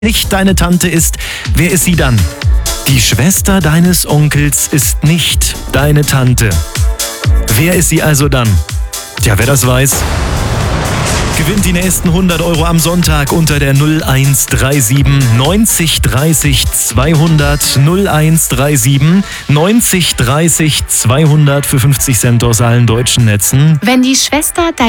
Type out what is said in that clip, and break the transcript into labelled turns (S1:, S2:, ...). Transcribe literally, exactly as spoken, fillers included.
S1: nicht deine Tante ist, wer ist sie dann? Die Schwester deines Onkels ist nicht deine Tante. Wer ist sie also dann? Tja, wer das weiß, gewinnt die nächsten hundert Euro am Sonntag unter der null eins drei sieben neunzig dreißig zweihundert null eins drei sieben neunzig dreißig zweihundert für fünfzig Cent aus allen deutschen Netzen.
S2: Wenn die Schwester dein